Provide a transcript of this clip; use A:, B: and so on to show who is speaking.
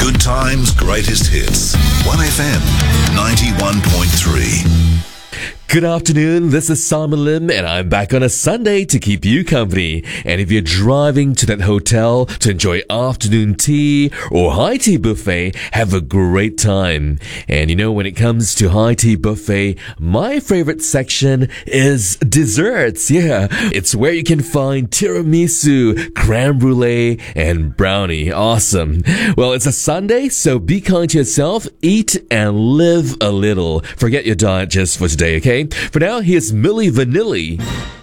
A: Good times, greatest hits. 1FM 91.3.
B: Good afternoon, this is Simon Lim and I'm back on a Sunday to keep you company. And if you're driving to that hotel to enjoy afternoon tea or high tea buffet, have a great time. And you know, when it comes to high tea buffet, my favorite section is desserts. Yeah, it's where you can find tiramisu, creme brulee, and brownie. Awesome. Well, it's a Sunday, so be kind to yourself, eat and live a little. Forget your diet just for today, okay? For now, here's Milli Vanilli.